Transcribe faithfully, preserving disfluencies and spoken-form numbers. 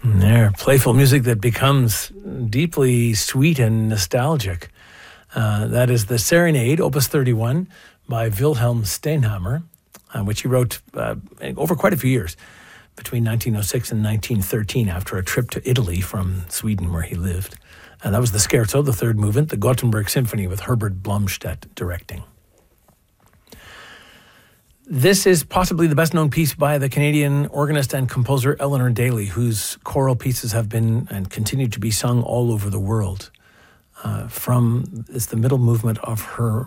There, playful music that becomes deeply sweet and nostalgic. Uh, that is the Serenade, Opus thirty-one, by Wilhelm Steinhammer, uh, which he wrote uh, over quite a few years, between nineteen oh six and nineteen thirteen, after a trip to Italy from Sweden, where he lived. And that was the Scherzo, the third movement, the Gothenburg Symphony, with Herbert Blomstedt directing. This is possibly the best-known piece by the Canadian organist and composer Eleanor Daly, whose choral pieces have been and continue to be sung all over the world. Uh, from it's the middle movement of her